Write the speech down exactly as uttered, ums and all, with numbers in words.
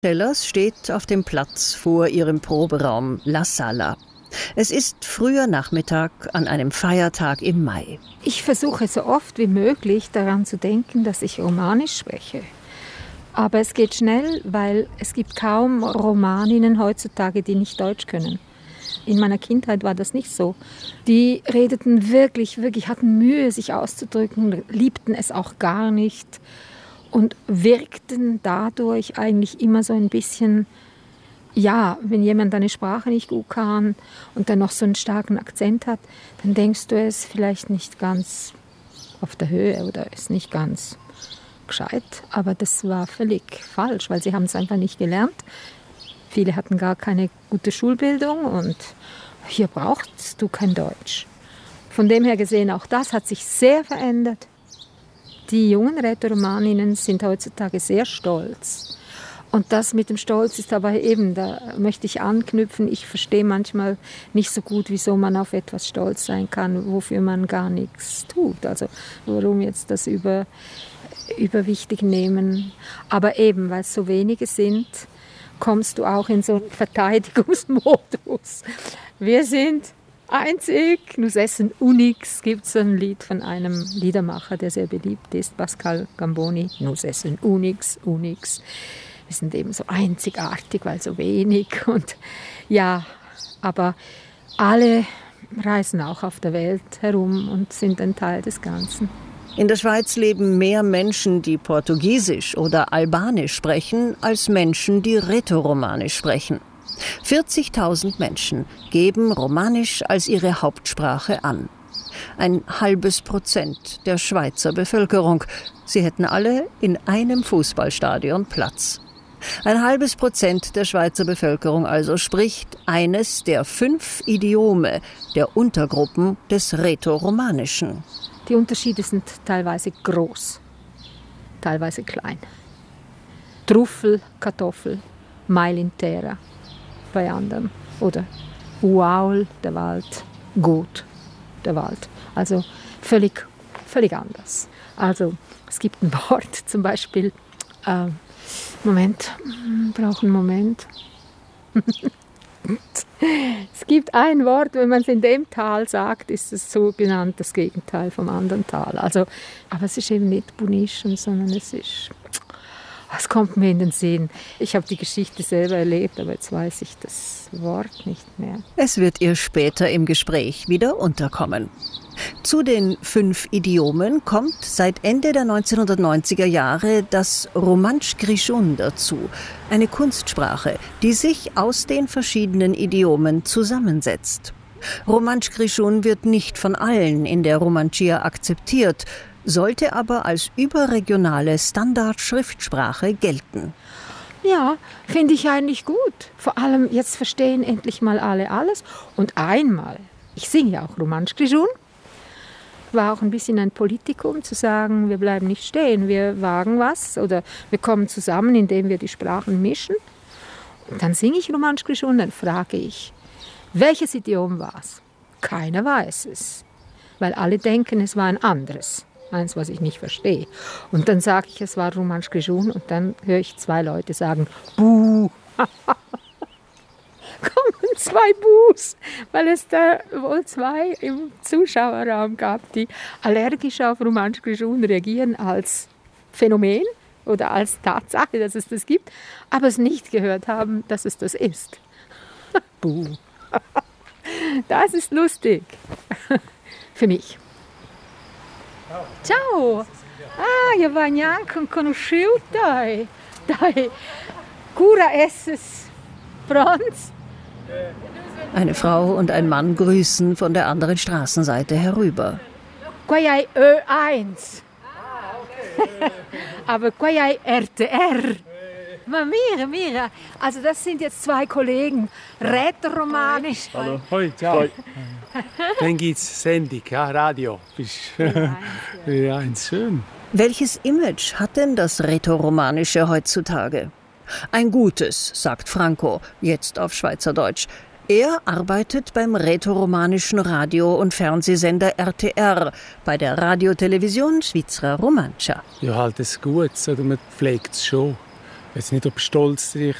Tellers steht auf dem Platz vor ihrem Proberaum La Sala. Es ist früher Nachmittag an einem Feiertag im Mai. Ich versuche so oft wie möglich daran zu denken, dass ich Romanisch spreche. Aber es geht schnell, weil es gibt kaum Romaninnen heutzutage, die nicht Deutsch können. In meiner Kindheit war das nicht so. Die redeten wirklich, wirklich, hatten Mühe, sich auszudrücken, liebten es auch gar nicht und wirkten dadurch eigentlich immer so ein bisschen, ja, wenn jemand eine Sprache nicht gut kann und dann noch so einen starken Akzent hat, dann denkst du, er ist vielleicht nicht ganz auf der Höhe oder ist nicht ganz gescheit. Aber das war völlig falsch, weil sie haben es einfach nicht gelernt. Viele hatten gar keine gute Schulbildung und hier brauchst du kein Deutsch. Von dem her gesehen, auch das hat sich sehr verändert. Die jungen Rätoromaninnen sind heutzutage sehr stolz. Und das mit dem Stolz ist aber eben, da möchte ich anknüpfen, ich verstehe manchmal nicht so gut, wieso man auf etwas stolz sein kann, wofür man gar nichts tut. Also warum jetzt das über, überwichtig nehmen. Aber eben, weil es so wenige sind, kommst du auch in so einen Verteidigungsmodus. Wir sind einzig, nous essen unix, gibt es ein Lied von einem Liedermacher, der sehr beliebt ist, Pascal Gamboni, nous essen unix, unix. Wir sind eben so einzigartig, weil so wenig. Und ja, aber alle reisen auch auf der Welt herum und sind ein Teil des Ganzen. In der Schweiz leben mehr Menschen, die Portugiesisch oder Albanisch sprechen, als Menschen, die Rätoromanisch sprechen. vierzigtausend Menschen geben Romanisch als ihre Hauptsprache an. Ein halbes Prozent der Schweizer Bevölkerung. Sie hätten alle in einem Fußballstadion Platz. Ein halbes Prozent der Schweizer Bevölkerung also spricht eines der fünf Idiome der Untergruppen des Rätoromanischen. Die Unterschiede sind teilweise groß, teilweise klein. Truffel, Kartoffel, Meil intera bei anderen. Oder Uaul, der Wald, Gut, der Wald. Also völlig, völlig anders. Also es gibt ein Wort, zum Beispiel, äh, Moment, brauche einen Moment. Es gibt ein Wort, wenn man es in dem Tal sagt, ist es so genannt das Gegenteil vom anderen Tal. Also, aber es ist eben nicht Bunischen, sondern es ist, was kommt mir in den Sinn? Ich habe die Geschichte selber erlebt, aber jetzt weiß ich das Wort nicht mehr. Es wird ihr später im Gespräch wieder unterkommen. Zu den fünf Idiomen kommt seit Ende der neunzehnhundertneunziger Jahre das Romansch Grischun dazu, eine Kunstsprache, die sich aus den verschiedenen Idiomen zusammensetzt. Romansch Grischun wird nicht von allen in der Romancia akzeptiert, sollte aber als überregionale Standardschriftsprache gelten. Ja, finde ich eigentlich gut. Vor allem, jetzt verstehen endlich mal alle alles. Und einmal, ich singe ja auch Romansch Grischun, war auch ein bisschen ein Politikum zu sagen, wir bleiben nicht stehen, wir wagen was oder wir kommen zusammen, indem wir die Sprachen mischen. Und dann singe ich Romansch Grischun, dann frage ich, welches Idiom war es? Keiner weiß es, weil alle denken, es war ein anderes, eins, was ich nicht verstehe. Und dann sage ich, es war Romansch Grischun und dann höre ich zwei Leute sagen, Buh. Kommen zwei Buhs, weil es da wohl zwei im Zuschauerraum gab, die allergisch auf Romansch Grischun reagieren als Phänomen oder als Tatsache, dass es das gibt, aber es nicht gehört haben, dass es das ist. Buh. Das ist lustig. Für mich. Ciao. Ah, io va neanche conosciuto. Dai. Cura esses pronto. Eine Frau und ein Mann grüßen von der anderen Straßenseite herüber. Qua hai Ö eins. Aber qua hai R T R. Ma mira, mira. Also das sind jetzt zwei Kollegen. Rätoromanisch. Hallo. Hoi, ciao. Dann gibt's Sendung, ja, Radio. Ja, schön. Welches Image hat denn das Rätoromanische heutzutage? Ein gutes, sagt Franco, jetzt auf Schweizerdeutsch. Er arbeitet beim rätoromanischen Radio- und Fernsehsender R T R, bei der Radiotelevision Svizra Romancia. Ja, halt es gut, oder man pflegt es schon. Ich weiß nicht, ob stolz der